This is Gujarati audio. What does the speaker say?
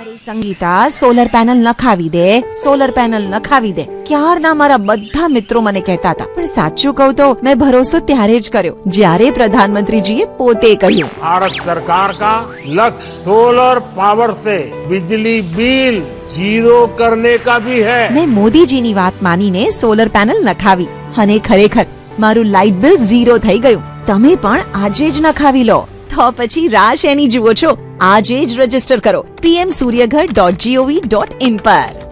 અરે સંગીતા, સોલર પેનલ નખાવી દે, સોલર પેનલ નખાવી દે. ક્યારના મારા બધા મિત્રો મને કહેતા હતા, પણ સાચું કહું તો મેં ભરોસો ત્યારે જ કર્યો જ્યારે પ્રધાનમંત્રીજીએ પોતે કહ્યું, भारत सरकार का लक्ष्य सोलर पावर से बिजली बिल जीरो करने का भी है। મેં મોદીજીની વાત માનીને સોલર પેનલ નખાવી અને ખરેખર મારું લાઇટ બિલ ઝીરો થઈ ગયું. તમે પણ આજે જ નખાવી લો. તો પછી રાહ શેની જુઓ છો? આજે જ રજીસ્ટર કરો pmsuryaghar.gov.in પર.